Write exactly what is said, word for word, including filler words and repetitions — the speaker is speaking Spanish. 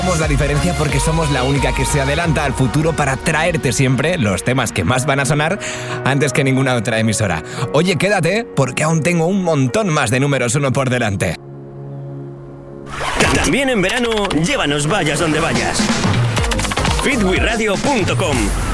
Somos la diferencia porque somos la única que se adelanta al futuro para traerte siempre los temas que más van a sonar antes que ninguna otra emisora. Oye, quédate porque aún tengo un montón más de números uno por delante. También en verano, llévanos vayas donde vayas. fit wi radio punto com